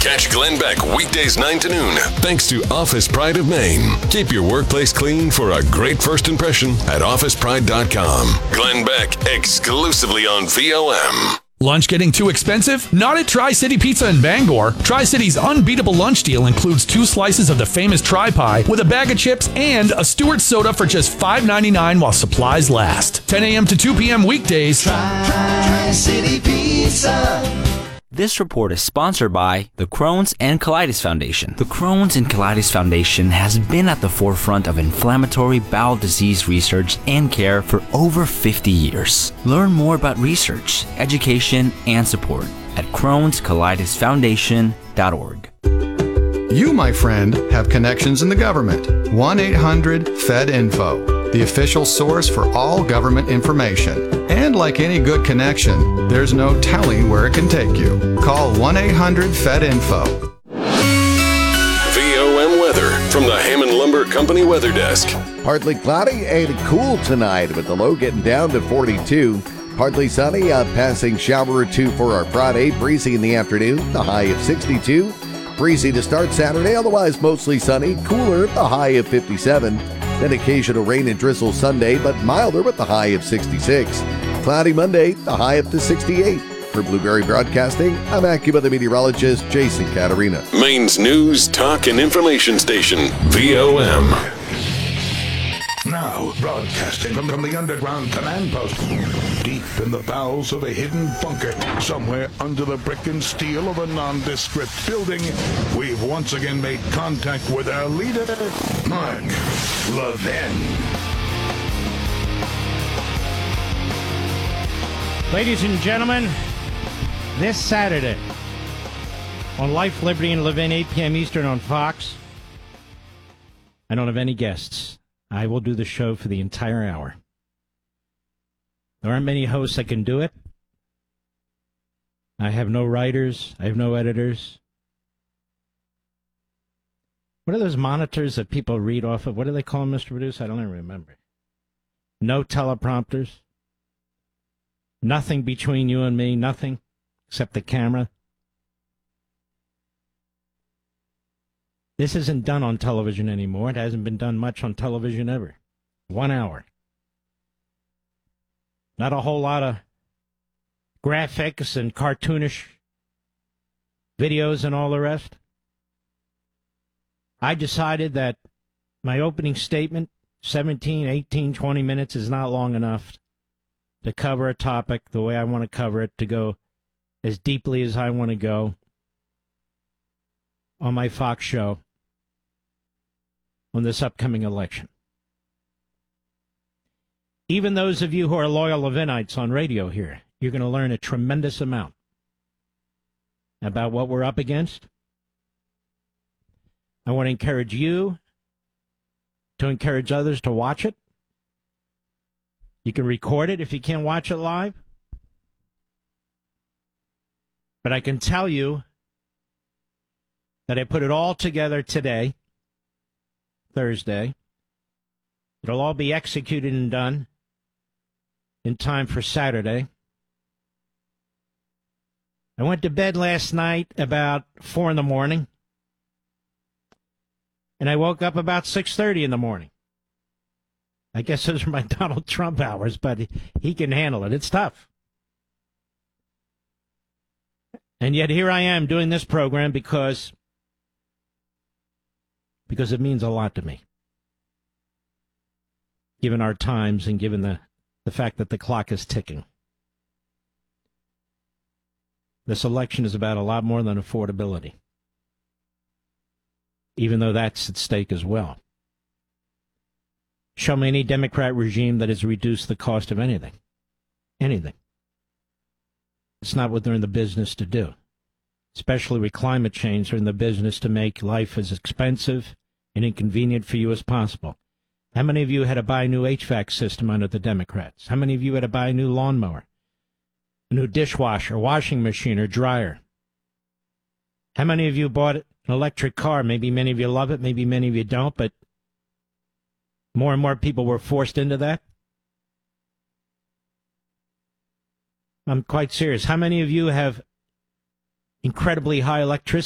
Catch Glenn Beck weekdays 9 to noon, thanks to Office Pride of Maine. Keep your workplace clean for a great first impression at officepride.com. Glenn Beck, exclusively on VOM. Lunch getting too expensive? Not at Tri-City Pizza in Bangor. Tri-City's unbeatable lunch deal includes 2 slices of the famous Tri-Pie with a bag of chips and a Stewart soda for just $5.99 while supplies last. 10 a.m. to 2 p.m. weekdays. Tri-City Pizza. This report is sponsored by the Crohn's and Colitis Foundation. The Crohn's and Colitis Foundation has been at the forefront of inflammatory bowel disease research and care for over 50 years. Learn more about research, education, and support at Crohn'sColitisFoundation.org. You, my friend, have connections in the government. 1-800-FED-INFO, the official source for all government information. And like any good connection, there's no telling where it can take you. Call 1-800-FED-INFO. VOM weather from the Hammond Lumber Company Weather Desk. Partly cloudy and cool tonight, with the low getting down to 42. Partly sunny, a passing shower or two for our Friday. Breezy in the afternoon, the high of 62. Breezy to start Saturday, otherwise mostly sunny. Cooler, the high of 57. Then occasional rain and drizzle Sunday, but milder with the high of 66. Cloudy Monday, the high up to 68. For Blueberry Broadcasting, I'm AccuWeather meteorologist Jason Caterina. Maine's news, talk, and information station, VOM. Now, broadcasting from the underground command post, deep in the bowels of a hidden bunker, somewhere under the brick and steel of a nondescript building, we've once again made contact with our leader, Mark Levin. Ladies and gentlemen, this Saturday on Life, Liberty, and Levin, 8 p.m. Eastern on Fox, I don't have any guests. I will do the show for the entire hour. There aren't many hosts that can do it. I have no writers. I have no editors. What are those monitors that people read off of? What do they call them, Mr. Producer? I don't even remember. No teleprompters. Nothing between you and me. Nothing except the camera. This isn't done on television anymore. It hasn't been done much on television ever. 1 hour. Not a whole lot of graphics and cartoonish videos and all the rest. I decided that my opening statement, 17, 18, 20 minutes, is not long enough to cover a topic the way I want to cover it, to go as deeply as I want to go on my Fox show on this upcoming election. Even those of you who are loyal Levinites on radio here, you're going to learn a tremendous amount about what we're up against. I want to encourage you to encourage others to watch it. You can record it if you can't watch it live. But I can tell you that I put it all together today, Thursday. It'll all be executed and done in time for Saturday. I went to bed last night about 4 in the morning, and I woke up about 6:30 in the morning. I guess those are my Donald Trump hours, but he can handle it. It's tough. And yet here I am doing this program because it means a lot to me, given our times and given the fact that the clock is ticking. This election is about a lot more than affordability, even though that's at stake as well. Show me any Democrat regime that has reduced the cost of anything. Anything. It's not what they're in the business to do. Especially with climate change, they're in the business to make life as expensive and inconvenient for you as possible. How many of you had to buy a new HVAC system under the Democrats? How many of you had to buy a new lawnmower, a new dishwasher, washing machine, or dryer? How many of you bought an electric car? Maybe many of you love it, maybe many of you don't, but more and more people were forced into that. I'm quite serious. How many of you have incredibly high electricity